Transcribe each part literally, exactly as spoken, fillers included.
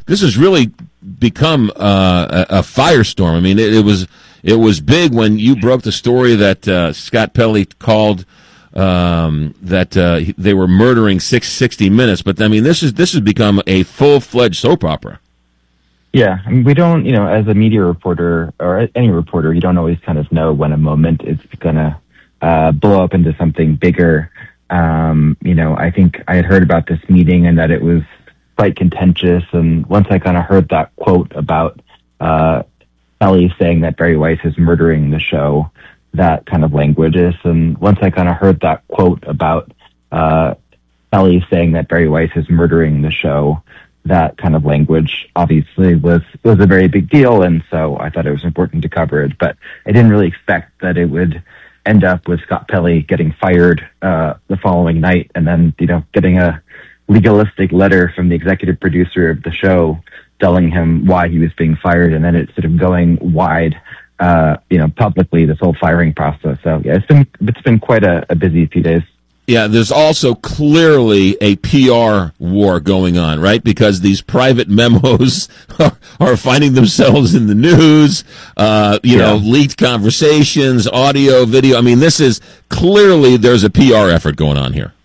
this has really become uh, a, a firestorm. I mean, it, it was it was big when you broke the story that uh, Scott Pelley called um, that uh, they were murdering six sixty Minutes. But I mean, this is this has become a full fledged soap opera. Yeah, I mean, we don't, you know, as a media reporter or any reporter, you don't always kind of know when a moment is going to uh, blow up into something bigger. Um, you know, I think I had heard about this meeting and that it was quite contentious. And once I kind of heard that quote about uh, Ellie saying that Barry Weiss is murdering the show, that kind of languages. And once I kind of heard that quote about uh, Ellie saying that Barry Weiss is murdering the show, that kind of language obviously was, was a very big deal. And so I thought it was important to cover it, but I didn't really expect that it would end up with Scott Pelley getting fired uh, the following night and then, you know, getting a legalistic letter from the executive producer of the show telling him why he was being fired. And then it's sort of going wide, uh, you know, publicly, this whole firing process. So yeah, it's been, it's been quite a, a busy few days. Yeah, there's also clearly a P R war going on, right? Because these private memos are, are finding themselves in the news, uh, you yeah. know, leaked conversations, audio, video. I mean, this is clearly there's a P R effort going on here.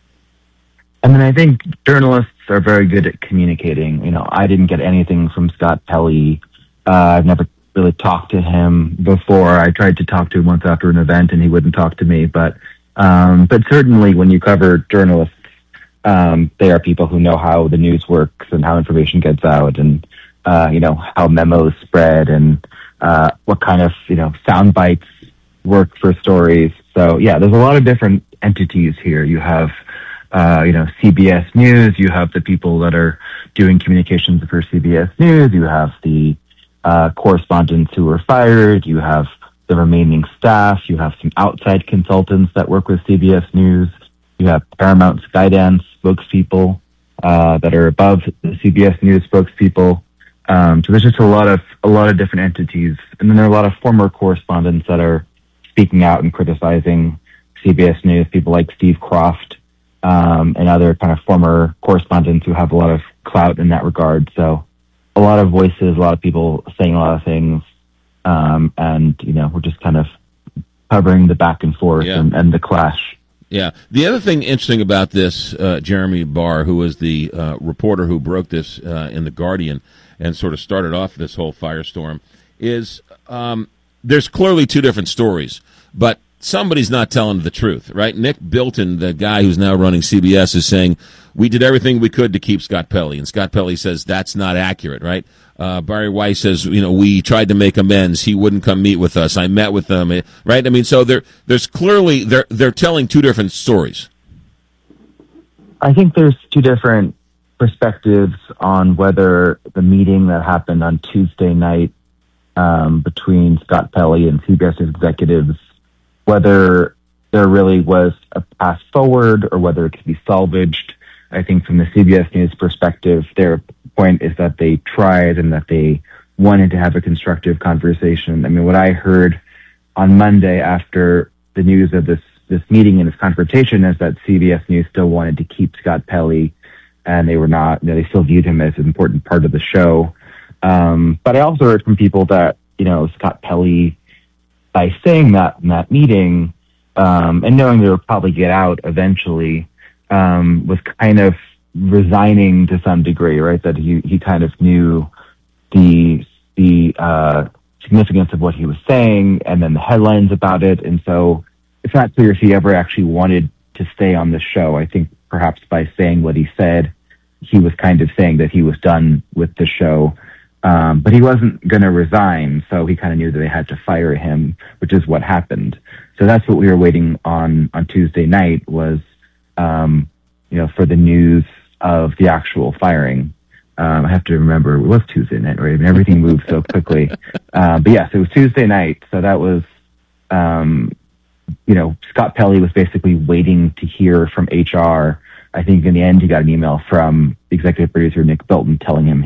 I mean, I think journalists are very good at communicating. You know, I didn't get anything from Scott Pelley. Uh, I've never really talked to him before. I tried to talk to him once after an event and he wouldn't talk to me, but Um, but certainly when you cover journalists, um, they are people who know how the news works and how information gets out and, uh, you know, how memos spread and, uh, what kind of, you know, sound bites work for stories. So yeah, there's a lot of different entities here. You have, uh, you know, C B S News, you have the people that are doing communications for C B S News, you have the, uh, correspondents who were fired, you have the remaining staff, you have some outside consultants that work with C B S News, you have Paramount Skydance spokespeople uh, that are above the C B S News spokespeople. Um, so there's just a lot of a lot of different entities, and then there are a lot of former correspondents that are speaking out and criticizing C B S News. People like Steve Croft um, and other kind of former correspondents who have a lot of clout in that regard. So a lot of voices, a lot of people saying a lot of things. Um, and, you know, we're just kind of covering the back and forth yeah. and, and the clash. Yeah. The other thing interesting about this, uh, Jeremy Barr, who was the uh, reporter who broke this uh, in The Guardian and sort of started off this whole firestorm, is um, there's clearly two different stories, but somebody's not telling the truth, right? Nick Bilton, the guy who's now running C B S, is saying, we did everything we could to keep Scott Pelley. And Scott Pelley says that's not accurate, right? Uh, Barry Weiss says, you know, we tried to make amends. He wouldn't come meet with us. I met with them, right? I mean, so there, there's clearly, they're, they're telling two different stories. I think there's two different perspectives on whether the meeting that happened on Tuesday night um, between Scott Pelley and C B S executives, whether there really was a path forward or whether it could be salvaged. I think from the C B S News perspective, their point is that they tried and that they wanted to have a constructive conversation. I mean, what I heard on Monday after the news of this, this meeting and this confrontation is that C B S News still wanted to keep Scott Pelley and they were not, you know, they still viewed him as an important part of the show. Um, but I also heard from people that, you know, Scott Pelley, by saying that in that meeting, um, and knowing they would probably get out eventually, um, was kind of resigning to some degree, right? That he, he kind of knew the, the, uh, significance of what he was saying and then the headlines about it. And so it's not clear if he ever actually wanted to stay on the show. I think perhaps by saying what he said, he was kind of saying that he was done with the show. Um, but he wasn't going to resign, so he kind of knew that they had to fire him, which is what happened. So that's what we were waiting on on Tuesday night was, um, you know, for the news of the actual firing. Um, I have to remember, it was Tuesday night, right? I mean, everything moved so quickly. Uh, but yes, it was Tuesday night, so that was, um, you know, Scott Pelley was basically waiting to hear from H R. I think in the end he got an email from executive producer Nick Bilton telling him